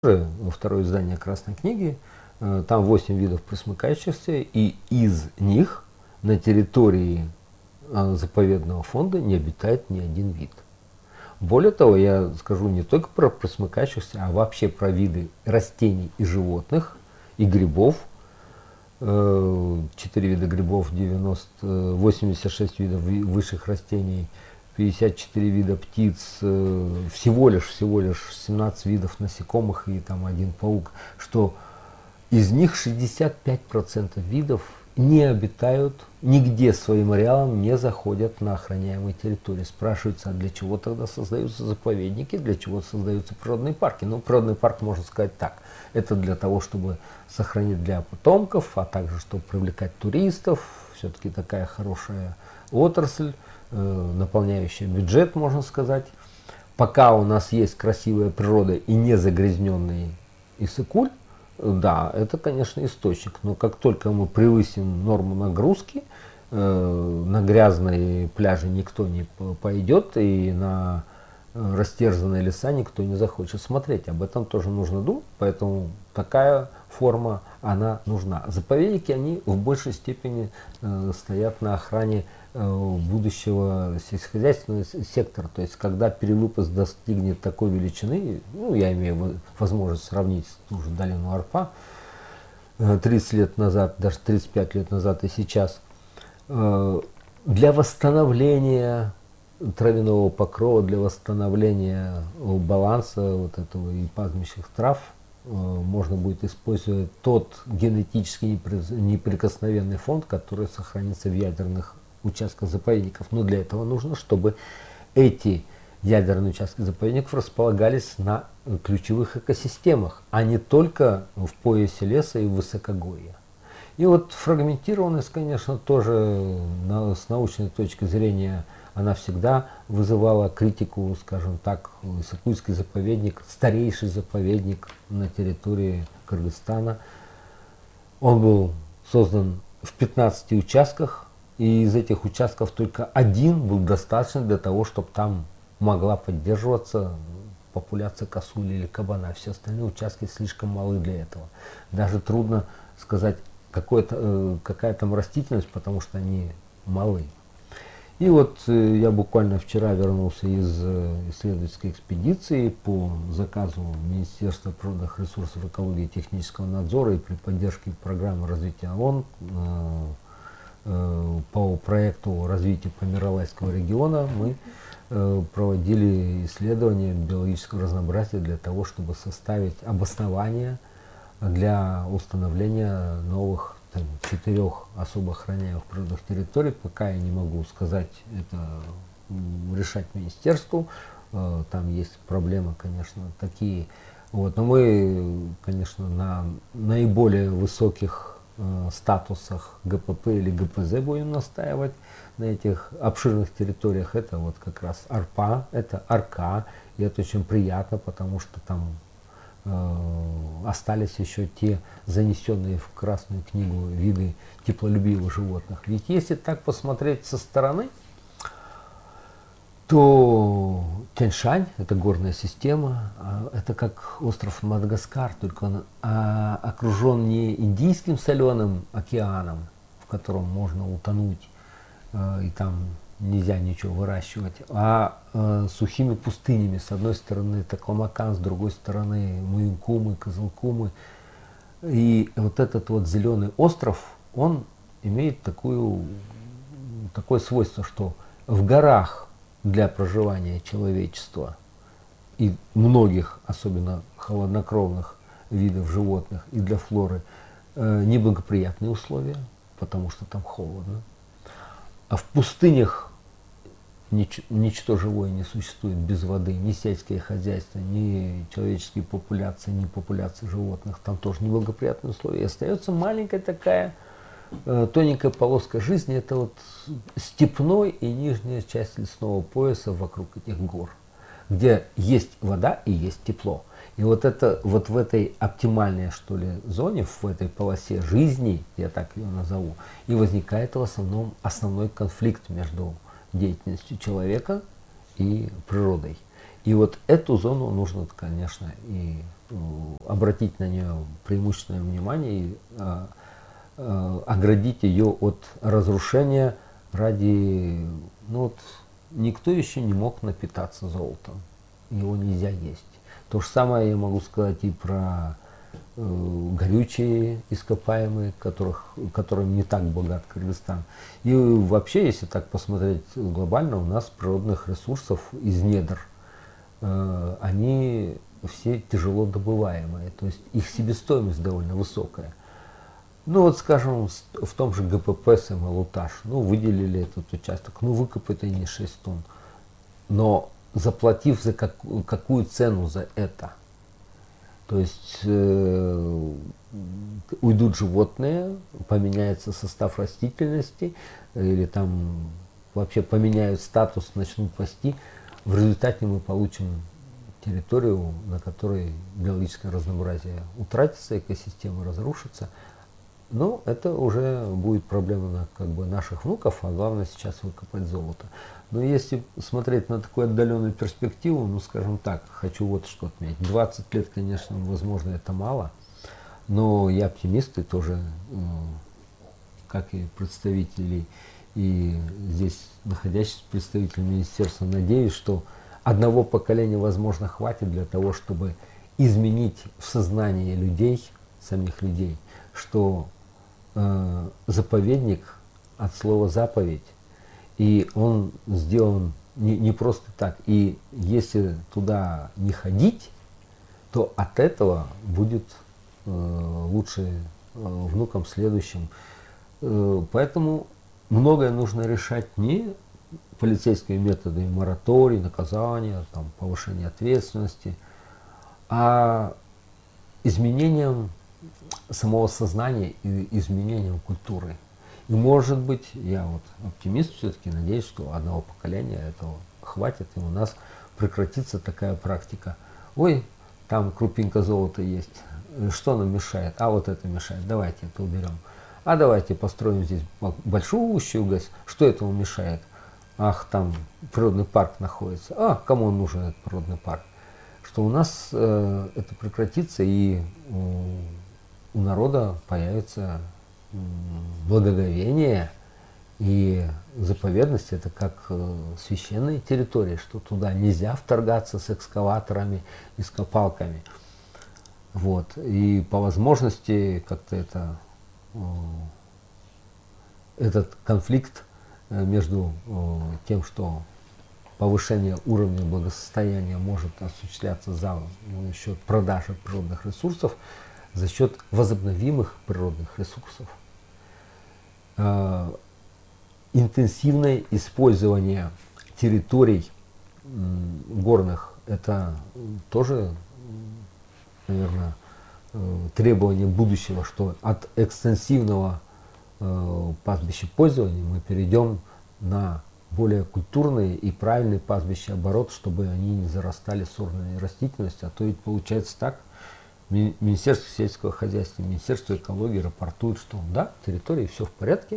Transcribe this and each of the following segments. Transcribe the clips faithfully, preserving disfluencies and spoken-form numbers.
Во второе издание Красной книги, там восемь видов пресмыкающихся, и из них на территории заповедного фонда не обитает ни один вид. Более того, я скажу не только про пресмыкающихся, а вообще про виды растений и животных, и грибов. Четыре вида грибов, девяносто, восемьдесят шесть видов высших растений, пятьдесят четыре вида птиц, всего лишь, всего лишь семнадцать видов насекомых и там один паук, что из них шестьдесят пять процентов видов не обитают, нигде своим ареалом не заходят на охраняемые территории. Спрашивается, а для чего тогда создаются заповедники, для чего создаются природные парки? Ну, природный парк, можно сказать так, это для того, чтобы сохранить для потомков, а также, чтобы привлекать туристов, все-таки такая хорошая отрасль, наполняющая бюджет, можно сказать. Пока у нас есть красивая природа и не загрязненный Иссык-Куль, да, это, конечно, источник. Но как только мы превысим норму нагрузки, э, на грязные пляжи никто не пойдет, и на растерзанные леса никто не захочет смотреть. Об этом тоже нужно думать, поэтому такая форма, она нужна. Заповедники, они в большей степени э, стоят на охране э, будущего сельскохозяйственного сектора. То есть, когда перевыпуск достигнет такой величины, ну, я имею возможность сравнить ту же долину Арпа э, тридцать лет назад, даже тридцать пять лет назад и сейчас, э, для восстановления травяного покрова, для восстановления баланса вот этого и пастбищных трав можно будет использовать тот генетически неприкосновенный фонд, который сохранится в ядерных участках заповедников. Но для этого нужно, чтобы эти ядерные участки заповедников располагались на ключевых экосистемах, а не только в поясе леса и в высокогорье. И вот фрагментированность, конечно, тоже с научной точки зрения она всегда вызывала критику, скажем так. Иссык-Кульский заповедник, старейший заповедник на территории Кыргызстана. Он был создан в пятнадцати участках, и из этих участков только один был достаточно для того, чтобы там могла поддерживаться популяция косули или кабана. Все остальные участки слишком малы для этого. Даже трудно сказать, какая там растительность, потому что они малы. И вот э, я буквально вчера вернулся из э, исследовательской экспедиции по заказу Министерства природных ресурсов, экологии и технического надзора и при поддержке программы развития ООН э, э, по проекту развития Помералайского региона мы э, проводили исследования биологического разнообразия для того, чтобы составить обоснование для установления новых там, четырех особо охраняемых природных территорий. Пока я не могу сказать, это решать министерству. Там есть проблемы, конечно, такие. Вот. Но мы, конечно, на наиболее высоких э, статусах ГПП или ГПЗ будем настаивать на этих обширных территориях. Это вот как раз Арпа, это Арка. И это очень приятно, потому что там остались еще те занесенные в Красную книгу виды теплолюбивых животных. Ведь если так посмотреть со стороны, то Тянь-Шань, это горная система, это как остров Мадагаскар, только он окружен не Индийским соленым океаном, в котором можно утонуть, и там нельзя ничего выращивать, а э, сухими пустынями. С одной стороны Такламакан, с другой стороны Муюнкумы, Кызылкумы. И вот этот вот зеленый остров, он имеет такую, такое свойство, что в горах для проживания человечества и многих, особенно холоднокровных видов животных, и для флоры э, неблагоприятные условия, потому что там холодно. А в пустынях Нич ничто живое не существует без воды, ни сельское хозяйство, ни человеческие популяции, ни популяции животных. Там тоже неблагоприятные условия. И остается маленькая такая э, тоненькая полоска жизни. Это вот степной и нижняя часть лесного пояса вокруг этих гор, где есть вода и есть тепло. И вот это вот в этой оптимальной, что ли, зоне, в этой полосе жизни, я так ее назову, и возникает в основном основной конфликт между деятельностью человека и природой. И вот эту зону нужно, конечно, и ну, обратить на нее преимущественное внимание и а, а, оградить ее от разрушения ради, ну вот, никто еще не мог напитаться золотом, его нельзя есть. То же самое я могу сказать и про э, горючие ископаемые, которых, которым не так богат Кыргызстан. И вообще, если так посмотреть глобально, у нас природных ресурсов из недр, э, они все тяжело добываемые, то есть их себестоимость довольно высокая. Ну вот, скажем, в том же ГПП Самолутаж, ну выделили этот участок, ну выкопать они шесть тонн, но заплатив за как, какую цену за это? То есть э, уйдут животные, поменяется состав растительности, или там вообще поменяют статус, начнут пасти. В результате мы получим территорию, на которой биологическое разнообразие утратится, экосистема разрушится. Но это уже будет проблема как бы наших внуков, а главное сейчас выкопать золото. Но если смотреть на такую отдаленную перспективу, ну скажем так, хочу вот что отметить. двадцать лет, конечно, возможно, это мало, но я оптимист и тоже, как и представители, и здесь находящиеся представители министерства, надеюсь, что одного поколения, возможно, хватит для того, чтобы изменить в сознании людей, самих людей, что э, заповедник от слова заповедь, и он сделан не, не просто так. И если туда не ходить, то от этого будет э, лучше э, внукам следующим. Э, поэтому многое нужно решать не полицейскими методами, мораторий, наказания, там, повышения ответственности, а изменением самого сознания и изменением культуры. И может быть, я вот оптимист все-таки, надеюсь, что одного поколения этого хватит, и у нас прекратится такая практика. Ой, там крупинка золота есть, что нам мешает? А вот это мешает, давайте это уберем. А давайте построим здесь большущую ГЭС, что этому мешает? Ах, там природный парк находится. А, кому он нужен этот природный парк? Что у нас э, это прекратится, и э, у народа появится э, благоговение и заповедность. Это как э, священные территории, что туда нельзя вторгаться с экскаваторами и с копалками. Вот. И по возможности как-то это, э, этот конфликт между э, тем, что повышение уровня благосостояния может осуществляться за ну, счет продажи природных ресурсов, за счет возобновимых природных ресурсов. Э, интенсивное использование территорий э, горных – это тоже, наверное, э, требование будущего, что от экстенсивного пастбища пользования мы перейдем на более культурные и правильные пастбища оборот, чтобы они не зарастали сорной растительностью. А то ведь получается так, Министерство сельского хозяйства, Министерство экологии рапортуют, что да, территории все в порядке,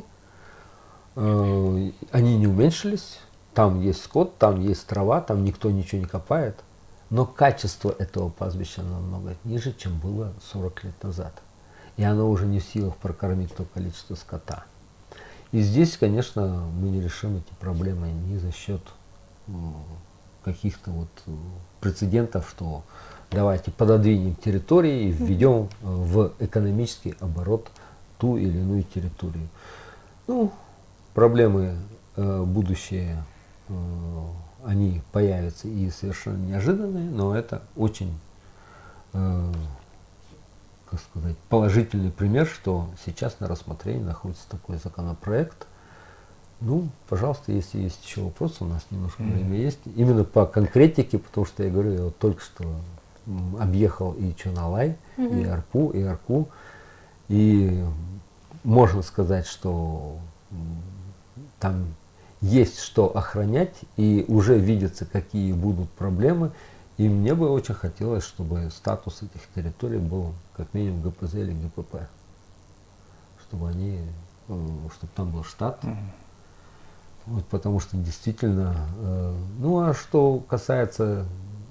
они не уменьшились, там есть скот, там есть трава, там никто ничего не копает, но качество этого пастбища намного ниже, чем было сорок лет назад. И оно уже не в силах прокормить то количество скота. И здесь, конечно, мы не решим эти проблемы ни за счет каких-то вот прецедентов, что давайте пододвинем территории и введем в экономический оборот ту или иную территорию. Ну, проблемы э, будущее, э, они появятся и совершенно неожиданные, но это очень э, как сказать, положительный пример, что сейчас на рассмотрении находится такой законопроект. Ну, пожалуйста, если есть еще вопросы, у нас немножко mm-hmm. времени есть. Именно по конкретике, потому что я говорю, я вот только что объехал и Чоналай, mm-hmm. и Арпу, и Арку. И можно сказать, что там есть что охранять, и уже видится, какие будут проблемы. И мне бы очень хотелось, чтобы статус этих территорий был как минимум ГПЗ или ГПП. Чтобы они, чтобы там был штат. Mm-hmm. Вот, потому что действительно, э, ну а что касается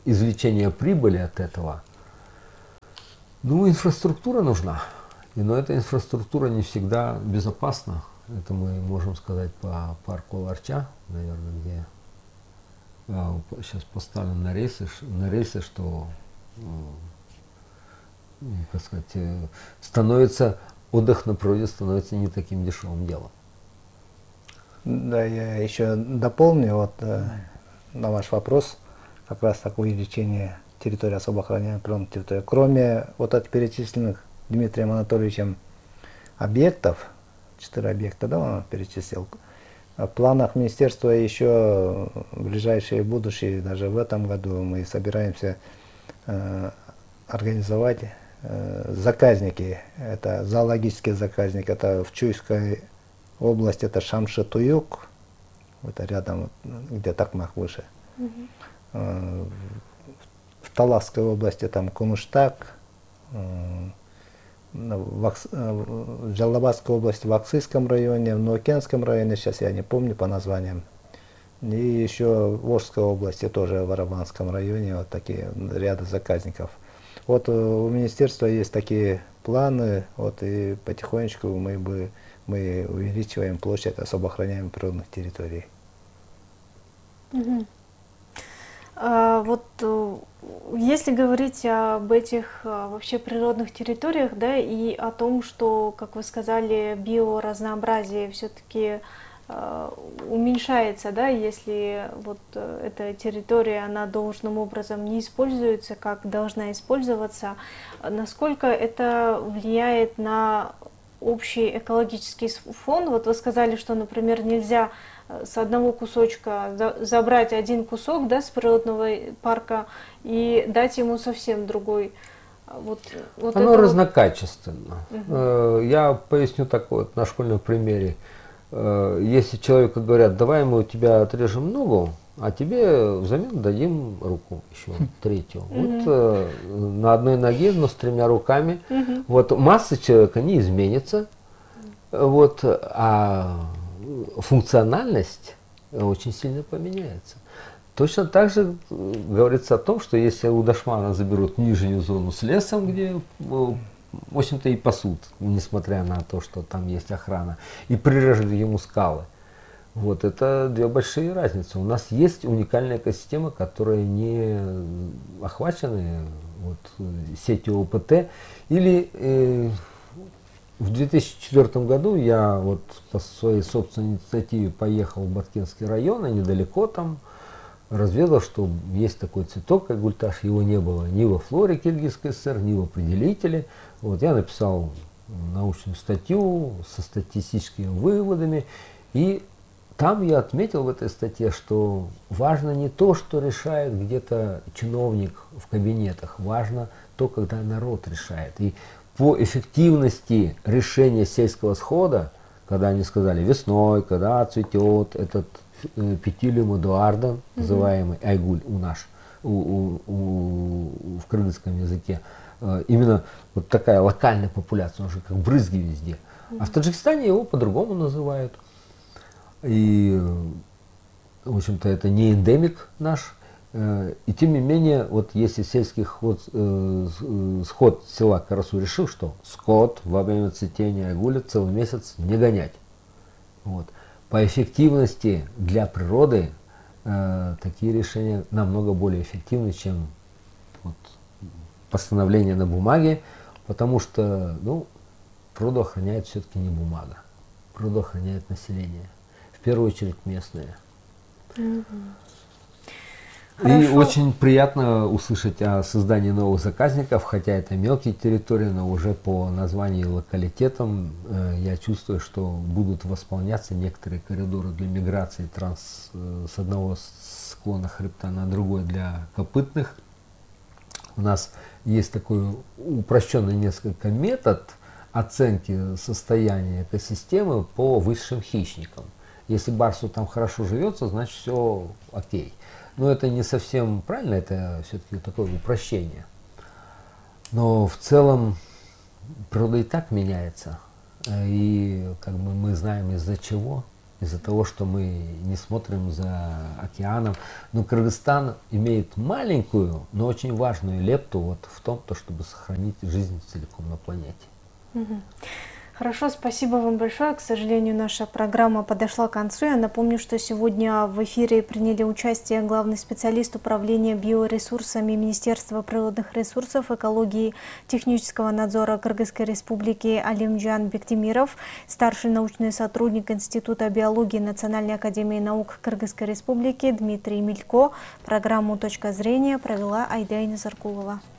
извлечения прибыли от этого, ну, инфраструктура нужна. И, но эта инфраструктура не всегда безопасна. Это мы можем сказать по парку Ларча, наверное, где а, сейчас поставлен на рельсы, на рельсы, что, ну, как сказать, становится, отдых на природе становится не таким дешевым делом. Да, я еще дополню вот э, на ваш вопрос, как раз такое увеличение территории особо охраняемой природной территории. Кроме вот этих перечисленных Дмитрием Анатольевичем объектов, четыре объекта, да, он перечислил, в планах министерства еще в ближайшее будущее, даже в этом году мы собираемся э, организовать э, заказники. Это зоологический заказник, это в Чуйской области, это Шамши-Туюк, это рядом, где Такмак выше. Mm-hmm. э, в Таласской области там Кунуштак, э, в, Акс, в Джалабадской области, в Аксайском районе, в Нуакенском районе, сейчас я не помню по названиям. И еще в Волжской области, тоже в Арабанском районе, вот такие ряды заказников. Вот у министерства есть такие планы, вот и потихонечку мы бы мы увеличиваем площадь особо охраняемых природных территорий. Угу. А, вот если говорить об этих вообще природных территориях, да, и о том, что, как вы сказали, биоразнообразие все-таки уменьшается, да, если вот эта территория, она должным образом не используется, как должна использоваться, насколько это влияет на общий экологический фон? Вот вы сказали, что, например, нельзя с одного кусочка забрать один кусок, да, с природного парка и дать ему совсем другой. Вот, вот Оно это разнокачественно. Угу. Я поясню так вот на школьном примере. Если человеку говорят, давай мы у тебя отрежем ногу, а тебе взамен дадим руку еще третью. Mm-hmm. Вот э, на одной ноге, но с тремя руками. Mm-hmm. Вот масса человека не изменится, вот, а функциональность очень сильно поменяется. Точно так же говорится о том, что если у дошмана заберут нижнюю зону с лесом, где, в общем-то, и пасут, несмотря на то, что там есть охрана, и прирежут ему скалы. Вот, это две большие разницы. У нас есть уникальная экосистема, которая не охвачена вот, сетью О П Т. Или э, в две тысячи четвёртом году я вот по своей собственной инициативе поехал в Баткенский район, и недалеко там разведал, что есть такой цветок, как гульташ. Его не было ни во флоре Киргизской ССР, ни в определителе. Вот, я написал научную статью со статистическими выводами, и там я отметил в этой статье, что важно не то, что решает где-то чиновник в кабинетах, важно то, когда народ решает. И по эффективности решения сельского схода, когда они сказали весной, когда цветет этот э, Петилиум Эдуарда, mm-hmm. называемый айгуль у наш, у, у, у, в кыргызском языке, э, именно вот такая локальная популяция, он же как брызги везде. Mm-hmm. А в Таджикистане его по-другому называют. И, в общем-то, это не эндемик наш. И тем не менее, вот если сельский ход, э, сход села Карасу решил, что скот во время цветения айгуля целый месяц не гонять. Вот. По эффективности для природы э, такие решения намного более эффективны, чем вот, постановление на бумаге, потому что ну, природу охраняет все-таки не бумага, природу охраняет население. В первую очередь местные. Mm-hmm. И Хорошо. Очень приятно услышать о создании новых заказников, хотя это мелкие территории, но уже по названию и локалитетам э, я чувствую, что будут восполняться некоторые коридоры для миграции транс, э, с одного склона хребта на другой для копытных. У нас есть такой упрощенный несколько метод оценки состояния экосистемы по высшим хищникам. Если барсу там хорошо живется, значит все окей. Но это не совсем правильно, это все-таки такое упрощение. Но в целом природа и так меняется. И как бы мы знаем из-за чего. из-за того, что мы не смотрим за океаном. Но Кыргызстан имеет маленькую, но очень важную лепту вот в том, то, чтобы сохранить жизнь целиком на планете. Мгм. Хорошо, спасибо вам большое. К сожалению, наша программа подошла к концу. Я напомню, что сегодня в эфире приняли участие главный специалист управления биоресурсами Министерства природных ресурсов, экологии и технического надзора Кыргызской Республики Алимджан Бектимиров, старший научный сотрудник Института биологии Национальной академии наук Кыргызской Республики Дмитрий Милько. Программу «Точка зрения» провела Айда Инзаркулова.